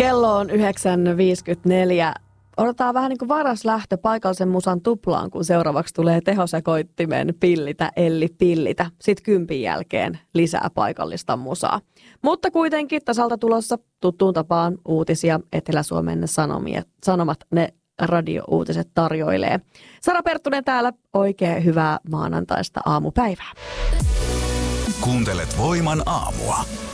Kello on 9.54. Odotetaan vähän niin kuin varas lähtö paikallisen musan tuplaan, kun seuraavaksi tulee tehosekoittimen Pillitä Elli Pillitä. Sitten 10 jälkeen lisää paikallista musaa. Mutta kuitenkin tasalta tulossa tuttuun tapaan uutisia Etelä-Suomen Sanomat, ne radio-uutiset tarjoilee. Sara Perttunen täällä, oikein hyvää maanantaista aamupäivää. Kuuntelet Voiman aamua.